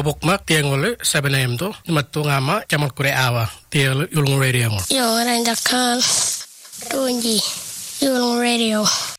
Mabukmak tiang ole 7am to mattu ngama camal kure awa tiang Yulung Radio. Yo ranjakal tunji Yulung Radio.